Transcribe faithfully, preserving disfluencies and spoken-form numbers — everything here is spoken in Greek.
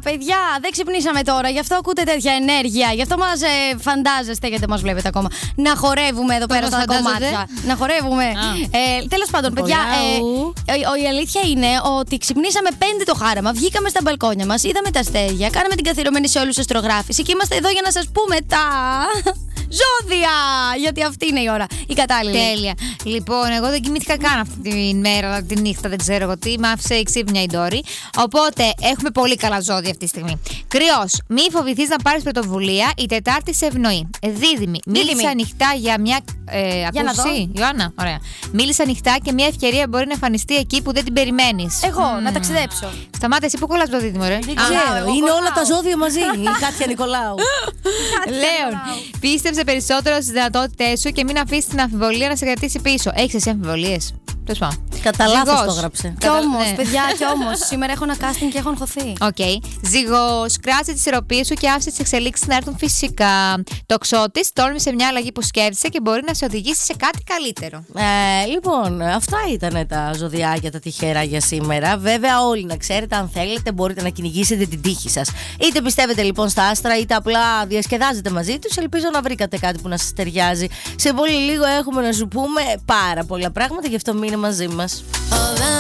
παιδιά, δεν ξυπνήσαμε τώρα, γι' αυτό ακούτε τέτοια ενέργεια. Γι' αυτό μας ε, φαντάζεστε, γιατί μας βλέπετε ακόμα, να χορεύουμε εδώ πέρα στα κομμάτια. Να χορεύουμε. Ε, τέλος πάντων, παιδιά, ε, ε, η αλήθεια είναι ότι ξυπνήσαμε πέντε το χάραμα, βγήκαμε στα μπαλκόνια μας, είδαμε τα αστέρια, κάναμε την καθιερωμένη σε όλους αστρογράφηση και είμαστε εδώ για να σας πούμε τα ζώδια! Γιατί αυτή είναι η ώρα, η κατάλληλη. Τέλεια. Λοιπόν, εγώ δεν κοιμήθηκα καν αυτή τη μέρα, τη νύχτα, δεν ξέρω εγώ τι. Μ' άφησε ξύπνια η Ντόρη. Οπότε έχουμε πολύ καλά ζώδια αυτή τη στιγμή. Κρυός, μη φοβηθείς να πάρεις πρωτοβουλία. Η Τετάρτη σε ευνοεί. Δίδυμη, μίλησε ανοιχτά για μια. Ε, ακούσει, Ιωάννα, ωραία. Μίλησε ανοιχτά και μια ευκαιρία μπορεί να εμφανιστεί εκεί που δεν την περιμένεις. Εγώ, mm. να ταξιδέψω. Σταμάτα, εσύ που κολλάς το δίδυμο, ρε. Δεν ξέρω, είναι όλα τα ζώδια μαζί. Η Κάτια Νικολάου. Λέων, πίστεψε περισσότερο στις δυνατότητές σου και μην αφήσεις την αμφιβολία να σε κρατήσει πίσω. Έχεις εσύ αμφιβολίες? Τέλος πάντων. Κατά λάθος το έγραψε. Κι όμως, παιδιά, κι όμως. Σήμερα έχω ένα casting και έχω αγχωθεί. Οκ. Okay. Ζυγός, κράτησε τις ισορροπίες σου και άφησε τις εξελίξεις να έρθουν φυσικά. Τοξότης, τόλμησε μια αλλαγή που σκέφτεσαι και μπορεί να σε οδηγήσει σε κάτι καλύτερο. Ε, λοιπόν, αυτά ήταν τα ζωδιάκια, τα τυχερά για σήμερα. Βέβαια, όλοι να ξέρετε, αν θέλετε, μπορείτε να κυνηγήσετε την τύχη σας. Είτε πιστεύετε λοιπόν στα άστρα, είτε απλά διασκεδάζετε μαζί τους. Ελπίζω να βρήκατε κάτι που να σας ταιριάζει. Σε πολύ λίγο έχουμε να σου πούμε πάρα πολλά πράγματα, γι' αυτό μείνε μαζί μας.